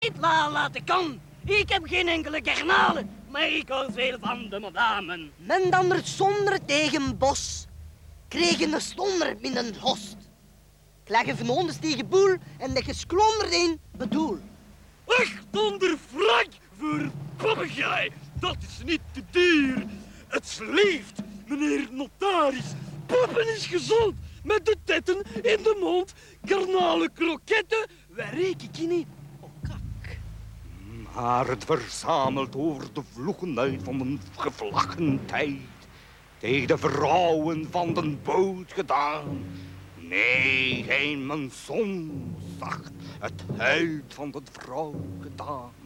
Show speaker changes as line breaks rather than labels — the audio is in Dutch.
niet laten kan. Ik heb geen enkele garnalen, maar ik hoor veel van de madame.
Men dan er zonder tegen bos, kregen de stonder min een host. Klagen van honden tegen boel en de gesklonderd in bedoel.
800 frank voor papegaai, dat is niet te duur. Het leeft, meneer notaris. Poppen is gezond, met de tetten in de mond, garnalen kroketten, waar reek ik niet op kak.
Maar het verzamelt over de vloegenheid van een gevlakken tijd, tegen de vrouwen van den boot gedaan. Nee, geen mijn zon zacht het huid van de vrouw gedaan.